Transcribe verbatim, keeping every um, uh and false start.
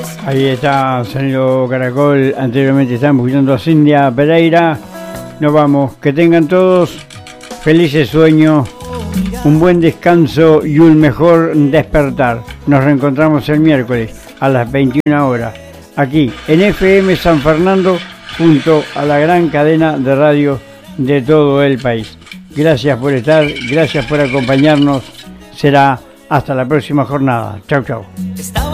Ahí está Sonido Caracol. Anteriormente estábamos escuchando a Cintia Pereira. Nos vamos. Que tengan todos felices sueños, un buen descanso y un mejor despertar. Nos reencontramos el miércoles a las veintiuna horas aquí en F M San Fernando, junto a la gran cadena de radio de todo el país. Gracias por estar, gracias por acompañarnos. Será hasta la próxima jornada. Chau, chau.